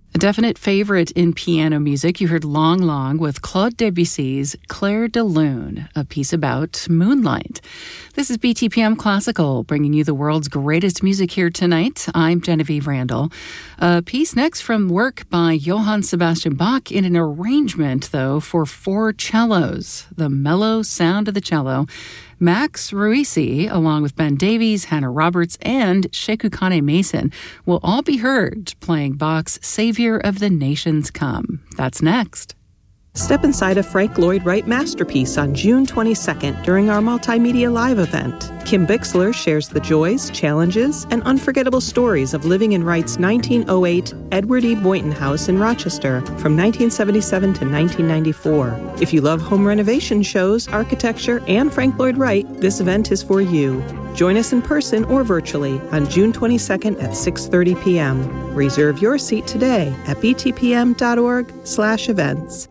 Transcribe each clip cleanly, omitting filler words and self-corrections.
A definite favorite in piano music, you heard Long Long with Claude Debussy's Clair de Lune, a piece about moonlight. This is BTPM Classical, bringing you the world's greatest music here tonight. I'm Genevieve Randall. A piece next from work by Johann Sebastian Bach in an arrangement, though, for 4 cellos. The mellow sound of the cello. Max Ruisi, along with Ben Davies, Hannah Roberts, and Sheku Kane Mason, will all be heard playing Bach's Savior of the Nations Come. That's next. Step inside a Frank Lloyd Wright masterpiece on June 22nd during our Multimedia Live event. Kim Bixler shares the joys, challenges, and unforgettable stories of living in Wright's 1908 Edward E. Boynton House in Rochester from 1977 to 1994. If you love home renovation shows, architecture, and Frank Lloyd Wright, this event is for you. Join us in person or virtually on June 22nd at 6:30 p.m. Reserve your seat today at btpm.org/events.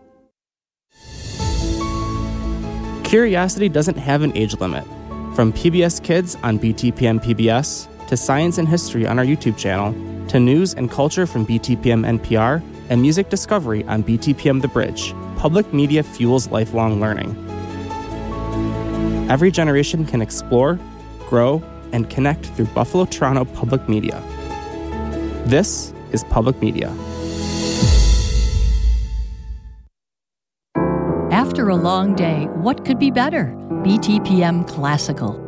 Curiosity doesn't have an age limit. From PBS Kids on BTPM PBS, to science and history on our YouTube channel, to news and culture from BTPM NPR, and music discovery on BTPM The Bridge, public media fuels lifelong learning. Every generation can explore, grow, and connect through Buffalo Toronto Public Media. This is Public Media. After a long day, what could be better? BTPM Classical.